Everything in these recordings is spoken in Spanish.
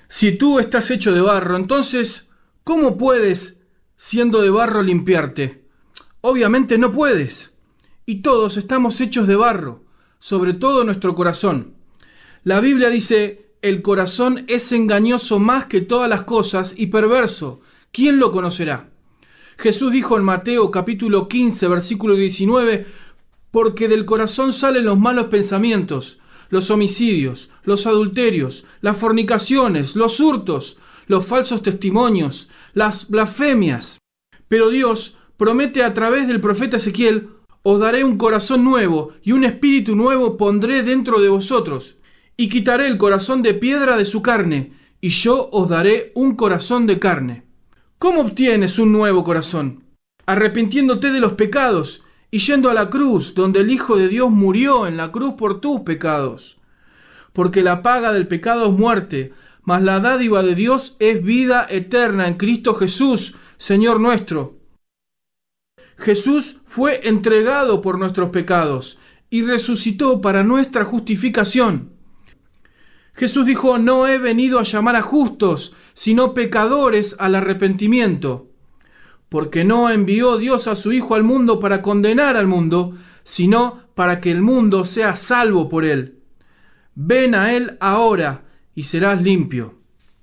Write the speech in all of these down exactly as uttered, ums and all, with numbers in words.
Si tú estás hecho de barro, entonces, ¿cómo puedes, siendo de barro, limpiarte? Obviamente no puedes. Y todos estamos hechos de barro, sobre todo nuestro corazón. La Biblia dice, el corazón es engañoso más que todas las cosas y perverso. ¿Quién lo conocerá? Jesús dijo en Mateo capítulo quince, versículo diecinueve, porque del corazón salen los malos pensamientos, los homicidios, los adulterios, las fornicaciones, los hurtos, los falsos testimonios, las blasfemias. Pero Dios promete a través del profeta Ezequiel, os daré un corazón nuevo y un espíritu nuevo pondré dentro de vosotros, y quitaré el corazón de piedra de su carne, y yo os daré un corazón de carne. ¿Cómo obtienes un nuevo corazón? Arrepintiéndote de los pecados y yendo a la cruz, donde el Hijo de Dios murió en la cruz por tus pecados. Porque la paga del pecado es muerte, mas la dádiva de Dios es vida eterna en Cristo Jesús, Señor nuestro. Jesús fue entregado por nuestros pecados y resucitó para nuestra justificación. Jesús dijo, no he venido a llamar a justos, sino pecadores al arrepentimiento. Porque no envió Dios a su Hijo al mundo para condenar al mundo, sino para que el mundo sea salvo por él. Ven a él ahora y serás limpio.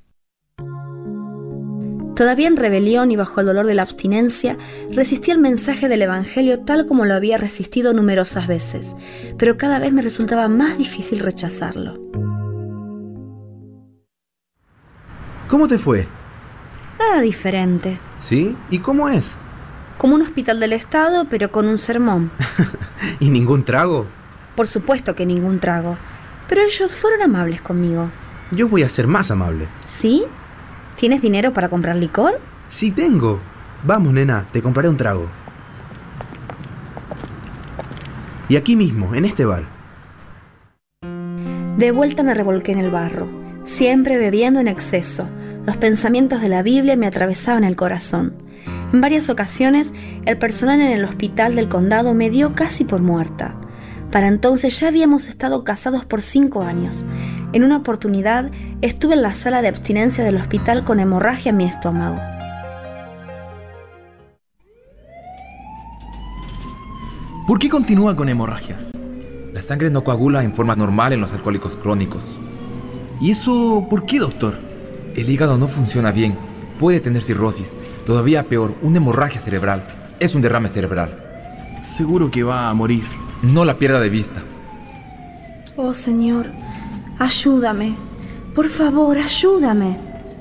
Todavía en rebelión y bajo el dolor de la abstinencia, resistí el mensaje del Evangelio tal como lo había resistido numerosas veces, pero cada vez me resultaba más difícil rechazarlo. ¿Cómo te fue? Nada diferente. ¿Sí? ¿Y cómo es? Como un hospital del Estado, pero con un sermón. ¿Y ningún trago? Por supuesto que ningún trago, pero ellos fueron amables conmigo. Yo voy a ser más amable. ¿Sí? ¿Tienes dinero para comprar licor? Sí tengo. Vamos, nena, te compraré un trago. Y aquí mismo, en este bar. De vuelta me revolqué en el barro, siempre bebiendo en exceso. Los pensamientos de la Biblia me atravesaban el corazón. En varias ocasiones, el personal en el hospital del condado me dio casi por muerta. Para entonces ya habíamos estado casados por cinco años. En una oportunidad, estuve en la sala de abstinencia del hospital con hemorragia en mi estómago. ¿Por qué continúa con hemorragias? La sangre no coagula en forma normal en los alcohólicos crónicos. ¿Y eso por qué, doctor? El hígado no funciona bien. Puede tener cirrosis. Todavía peor, una hemorragia cerebral. Es un derrame cerebral. Seguro que va a morir. No la pierda de vista. Oh, Señor, ayúdame. Por favor, ayúdame.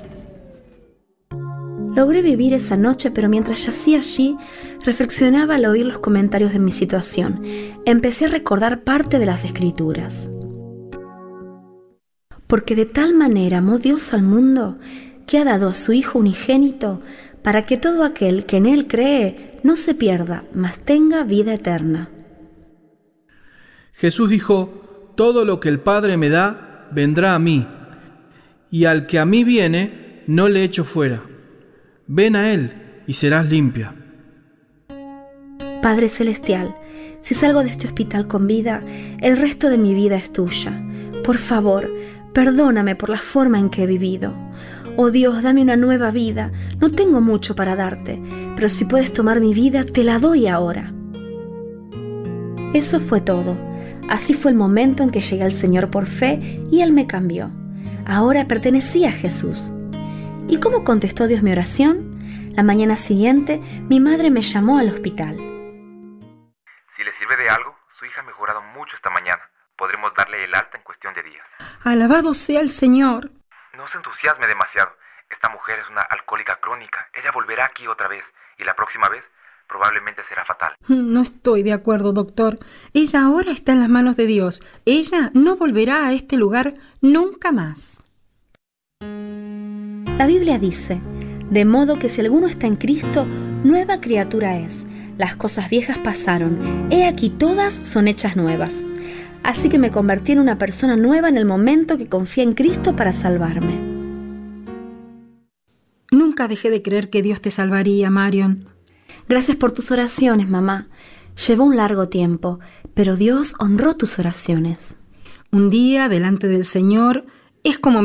Logré vivir esa noche, pero mientras yacía allí, reflexionaba al oír los comentarios de mi situación. Empecé a recordar parte de las Escrituras. Porque de tal manera amó Dios al mundo, que ha dado a su Hijo unigénito, para que todo aquel que en Él cree no se pierda, mas tenga vida eterna. Jesús dijo, todo lo que el Padre me da, vendrá a mí, y al que a mí viene, no le echo fuera. Ven a Él y serás limpia. Padre Celestial, si salgo de este hospital con vida, el resto de mi vida es tuya. Por favor, perdóname por la forma en que he vivido. Oh Dios, dame una nueva vida. No tengo mucho para darte, pero si puedes tomar mi vida, te la doy ahora. Eso fue todo. Así fue el momento en que llegué al Señor por fe y Él me cambió. Ahora pertenecía a Jesús. ¿Y cómo contestó Dios mi oración? La mañana siguiente, mi madre me llamó al hospital. Si le sirve de algo, su hija ha mejorado mucho esta mañana. Podremos darle el alta en cuestión de días. Alabado sea el Señor. No se entusiasme demasiado. Esta mujer es una alcohólica crónica. Ella volverá aquí otra vez. Y la próxima vez probablemente será fatal. No estoy de acuerdo, doctor. Ella ahora está en las manos de Dios. Ella no volverá a este lugar nunca más. La Biblia dice, de modo que si alguno está en Cristo, nueva criatura es. Las cosas viejas pasaron. He aquí todas son hechas nuevas. Así que me convertí en una persona nueva en el momento que confié en Cristo para salvarme. Nunca dejé de creer que Dios te salvaría, Marion. Gracias por tus oraciones, mamá. Llevó un largo tiempo, pero Dios honró tus oraciones. Un día, delante del Señor, es como